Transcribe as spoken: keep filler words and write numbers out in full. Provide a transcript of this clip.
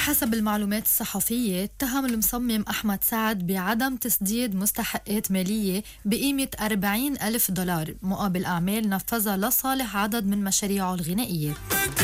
وبحسب المعلومات الصحفية اتهم المصمم أحمد سعد بعدم تسديد مستحقات مالية بقيمة أربعين ألف دولار مقابل أعمال نفذها لصالح عدد من مشاريعه الغنائية.